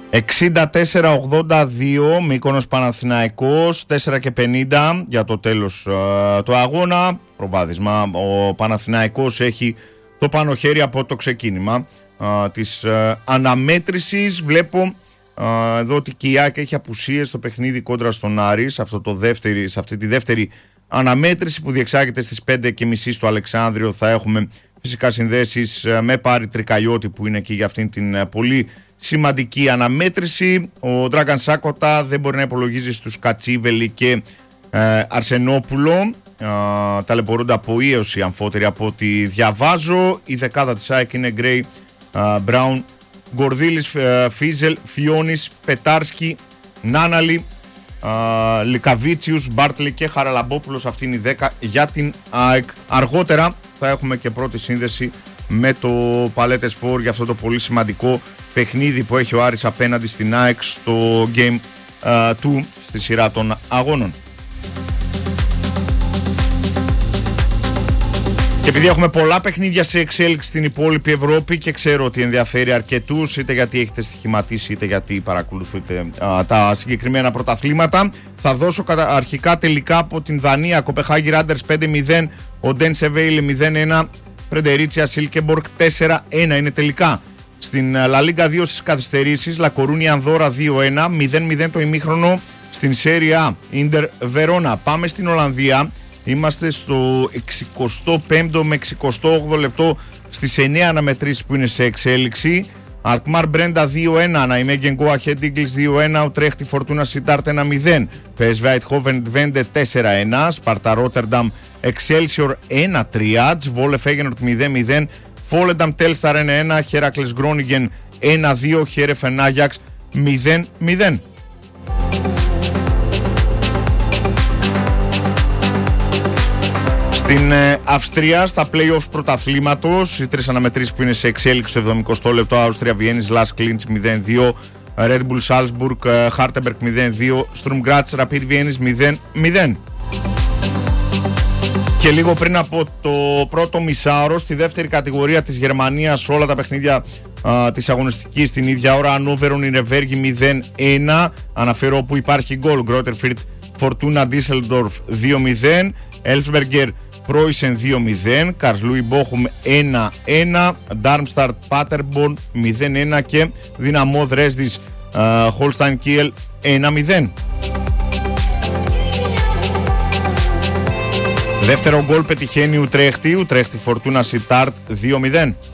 64-82 Μύκονος Παναθηναϊκός, 4:50 για το τέλος του αγώνα. Προβάδισμα, ο Παναθηναϊκός έχει το πάνω χέρι από το ξεκίνημα της αναμέτρησης. Βλέπω εδώ ότι και η ΑΕΚ έχει απουσίες στο παιχνίδι κόντρα στον Άρη σε αυτή τη δεύτερη αναμέτρηση που διεξάγεται στις 5:30 στο Αλεξάνδριο. Θα έχουμε φυσικά συνδέσεις με Πάρη Τρικαλιώτη που είναι εκεί για αυτήν την πολύ σημαντική αναμέτρηση. Ο Dragan Σάκοτα δεν μπορεί να υπολογίζει στους Κατσίβελη και Αρσενόπουλο. Ταλαιπωρούνται από ίωση αμφότεροι από ό,τι διαβάζω. Η δεκάδα της ΑΕΚ είναι Γκρέι, Μπράουν, Γκορδίλης, Φίζελ, Φιόνης, Πετάρσκι, Νάναλη, Λικαβίτσιους, Μπάρτλι και Χαραλαμπόπουλος. Αυτή είναι η 10 για την ΑΕΚ. Αργότερα θα έχουμε και πρώτη σύνδεση με το Παλέτε Σπορ για αυτό το πολύ σημαντικό παιχνίδι που έχει ο Άρης απέναντι στην ΑΕΚ στο Game 2 στη σειρά των αγώνων. Και επειδή έχουμε πολλά παιχνίδια σε εξέλιξη στην υπόλοιπη Ευρώπη και ξέρω ότι ενδιαφέρει αρκετούς, είτε γιατί έχετε στοιχηματίσει είτε γιατί παρακολουθείτε τα συγκεκριμένα πρωταθλήματα, θα δώσω αρχικά τελικά από την Δανία. Κοπεχάγη Ράντερς 5-0, ο Ντεν Σεβέιλε 0-1, Φρεντερίτσια Σίλκεμπορκ 4-1 είναι τελικά. Στην La Liga 2 στις καθυστερήσεις, Λακορούνια Ανδόρα 2-1, 0-0 το ημίχρονο στην Serie A, Ίντερ Βερόνα. Πάμε στην Ολλανδία. Είμαστε στο 65ο με 68ο λεπτό στις 9 αναμετρήσεις που είναι σε εξέλιξη. Αλκμάρ Μπρέντα 2-1, Ναϊμέγγεν Γκόαχεντ Ίγκλς 2-1, Ουτρέχτη Φορτούνα Σιτάρτ 1-0, PSV Eindhoven Twente 4-1, Σπαρτά Ρότερνταμ Εξέλσιορ 1-3, Τσβόλε Φέγενορτ 0-0, Φόλενταμ Τέλσταρ 1-1, Χέρακλες Γκρόνιγκεν 1-2, Χέρεφεν Άγιαξ 0-0. Στην Αυστρία, στα play-offs πρωταθλήματος, οι τρεις αναμετρήσεις που είναι σε εξέλιξη στο 70ο λεπτό, Αύστρια Βιέννης, Λας Κλίντς 0-2, Red Bull Salzburg, Χάρτεμπεργκ 0-2, Στρουμ Γκράτς, Rapid Βιέννης 0-0. Και λίγο πριν από το πρώτο μισάωρο, στη δεύτερη κατηγορία της Γερμανίας, όλα τα παιχνίδια της αγωνιστικής την ίδια ώρα, Ανόβερον Ιρεβέργη 0-1, αναφέρω όπου υπάρχει γκολ, Γκρότερφιρτ Φορτούνα Ντίσελντορφ 2-0, Έλφσμπεργκερ Πρόισεν 2-0, Καρλούι Μπόχουμ 1-1, Ντάρμσταρτ Πάτερμπορν 0-1 και Δυναμό Δρέσδης Χολστάιν Κίελ 1-0. Δεύτερο γκολ πετυχαίνει Ουτρέχτη Φορτούνα Σιτάρτ 2-0.